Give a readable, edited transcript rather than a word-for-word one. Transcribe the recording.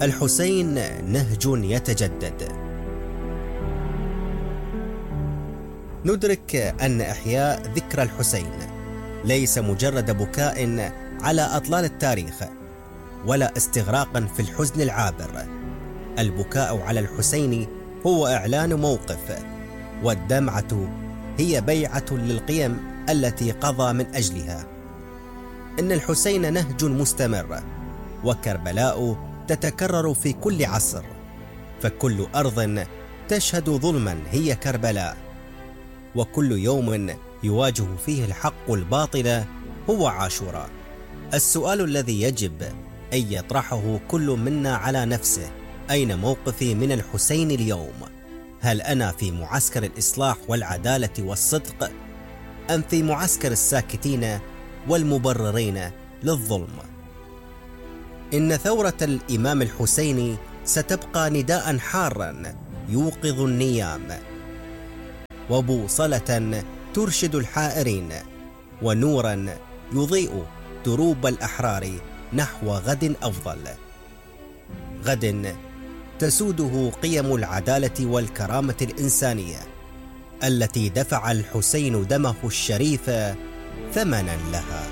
الحسين نهج يتجدد. ندرك أن إحياء ذكرى الحسين ليس مجرد بكاء على أطلال التاريخ ولا استغراقا في الحزن العابر. البكاء على الحسين هو إعلان موقف، والدمعة هي بيعة للقيم التي قضى من أجلها. إن الحسين نهج مستمر، وكربلاء تتكرر في كل عصر، فكل أرض تشهد ظلما هي كربلاء، وكل يوم يواجه فيه الحق الباطل هو عاشوراء. السؤال الذي يجب أن يطرحه كل منا على نفسه: أين موقفي من الحسين اليوم؟ هل أنا في معسكر الإصلاح والعدالة والصدق، أم في معسكر الساكتين والمبررين للظلم؟ إن ثورة الإمام الحسين ستبقى نداء حارا يوقظ النيام، وبوصلة ترشد الحائرين، ونورا يضيء دروب الأحرار نحو غد أفضل، غد تسوده قيم العدالة والكرامة الإنسانية التي دفع الحسين دمه الشريف ثمنا لها.